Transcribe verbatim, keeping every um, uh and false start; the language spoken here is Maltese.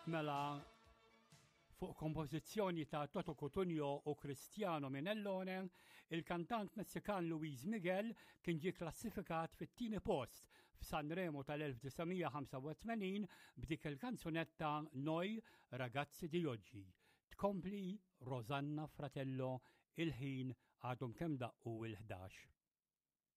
Mela fuq kompożizzjoni ta' Toto Cutugno u Cristiano Minellone, il-kantant Messikan Luis Miguel kien ġie klassifikat fit-tieni post f'Sanremo tal-elf-tisa' b'dik il-kanzunetta Noi Ragazzi di Oggi. Tkompli Rosanna Fratello il-ħin għadhom kemm daqqu il-ħdax.